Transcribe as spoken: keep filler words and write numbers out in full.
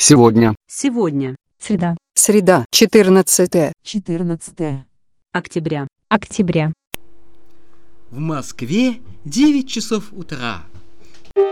Сегодня. Сегодня. Среда. Среда, четырнадцатое. четырнадцатое Октября. Октября. В Москве девять часов утра.